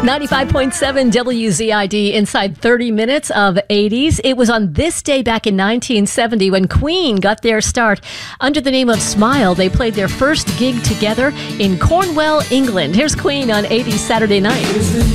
95.7 WZID inside 30 minutes of 80s. It was on this day back in 1970 when Queen got their start. Under the name of Smile, they played their first gig together in Cornwall, England. Here's Queen on 80s Saturday Night.